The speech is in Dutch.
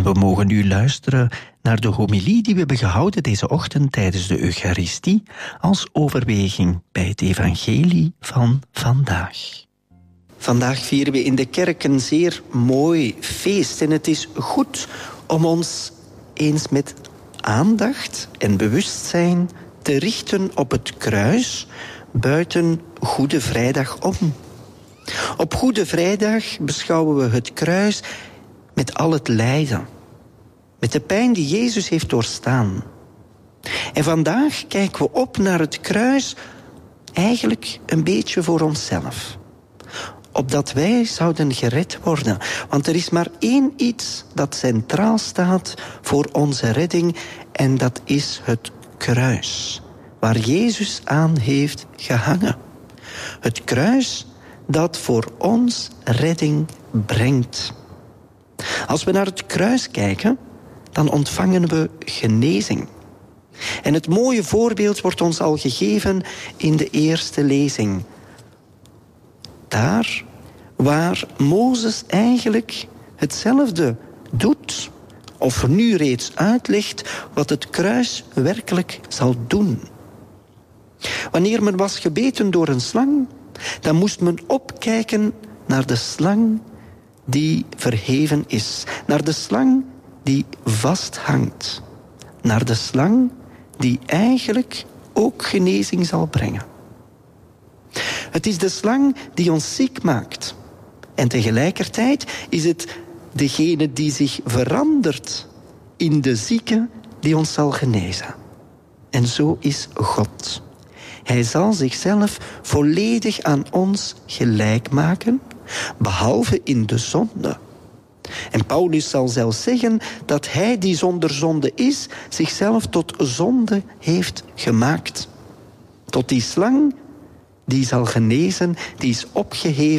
En we mogen nu luisteren naar de homilie die we hebben gehouden deze ochtend tijdens de Eucharistie als overweging bij het evangelie van vandaag. Vandaag vieren we in de kerk een zeer mooi feest en het is goed om ons eens met aandacht en bewustzijn te richten op het kruis buiten Goede Vrijdag om. Op Goede Vrijdag beschouwen we het kruis met al het lijden, met de pijn die Jezus heeft doorstaan. En vandaag kijken we op naar het kruis eigenlijk een beetje voor onszelf. Opdat wij zouden gered worden. Want er is maar één iets dat centraal staat voor onze redding en dat is het kruis, waar Jezus aan heeft gehangen. Het kruis dat voor ons redding brengt. Als we naar het kruis kijken, dan ontvangen we genezing. En het mooie voorbeeld wordt ons al gegeven in de eerste lezing. Daar waar Mozes eigenlijk hetzelfde doet, of nu reeds uitlegt wat het kruis werkelijk zal doen. Wanneer men was gebeten door een slang, dan moest men opkijken naar de slang die verheven is. Naar de slang die vasthangt. Naar de slang die eigenlijk ook genezing zal brengen. Het is de slang die ons ziek maakt. En tegelijkertijd is het degene die zich verandert in de zieke die ons zal genezen. En zo is God. Hij zal zichzelf volledig aan ons gelijk maken, behalve in de zonde. En Paulus zal zelfs zeggen dat hij die zonder zonde is, zichzelf tot zonde heeft gemaakt. Tot die slang die zal genezen, die is opgeheven